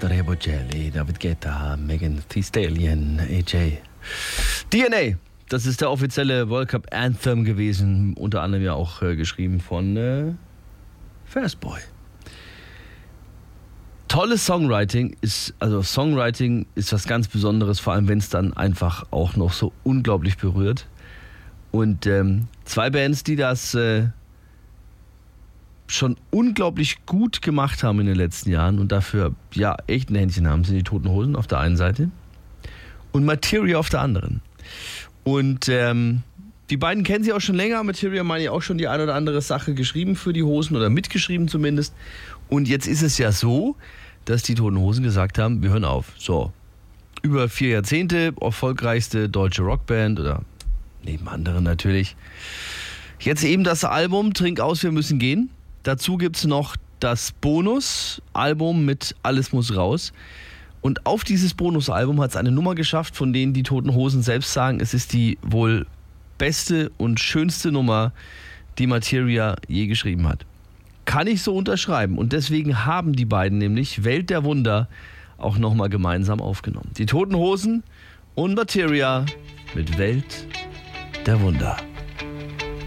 Andrea Bocelli, David Guetta, Megan Thee Stallion, AJ. DNA, das ist der offizielle World Cup Anthem gewesen, unter anderem ja auch geschrieben von Fastboy. Tolles Songwriting ist was ganz Besonderes, vor allem wenn es dann einfach auch noch so unglaublich berührt. Und zwei Bands, die das schon unglaublich gut gemacht haben in den letzten Jahren und dafür ja echt ein Händchen haben, sind die Toten Hosen auf der einen Seite und Materia auf der anderen. Und die beiden kennen sie auch schon länger. Materia meine ich auch schon die eine oder andere Sache geschrieben für die Hosen oder mitgeschrieben zumindest. Und jetzt ist es ja so, dass die Toten Hosen gesagt haben, wir hören auf. So, über 4 Jahrzehnte erfolgreichste deutsche Rockband oder neben anderen natürlich. Jetzt eben das Album Trink aus, wir müssen gehen. Dazu gibt es noch das Bonus-Album mit Alles muss raus. Und auf dieses Bonusalbum hat es eine Nummer geschafft, von denen die Toten Hosen selbst sagen, es ist die wohl beste und schönste Nummer, die Materia je geschrieben hat. Kann ich so unterschreiben. Und deswegen haben die beiden nämlich Welt der Wunder auch nochmal gemeinsam aufgenommen. Die Toten Hosen und Materia mit Welt der Wunder.